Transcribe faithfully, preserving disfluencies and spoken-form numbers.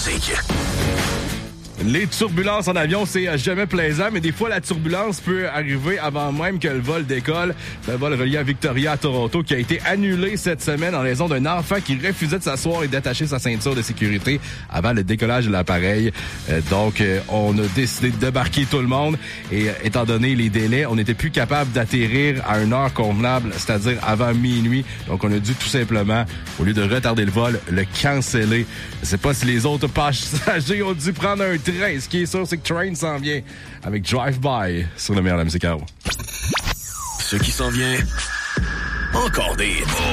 musique. Les turbulences en avion, c'est jamais plaisant, mais des fois, la turbulence peut arriver avant même que le vol décolle. Le vol reliant Victoria à Toronto qui a été annulé cette semaine en raison d'un enfant qui refusait de s'asseoir et d'attacher sa ceinture de sécurité avant le décollage de l'appareil. Euh, donc, euh, on a décidé de débarquer tout le monde et euh, étant donné les délais, on n'était plus capable d'atterrir à une heure convenable, c'est-à-dire avant minuit. Donc, on a dû tout simplement, au lieu de retarder le vol, le canceller. Je sais pas si les autres passagers ont dû prendre un train. Ce qui est sûr, c'est que Train s'en vient avec Drive-By sur le meilleur de la musique à eau. Ce qui s'en vient, encore des hits.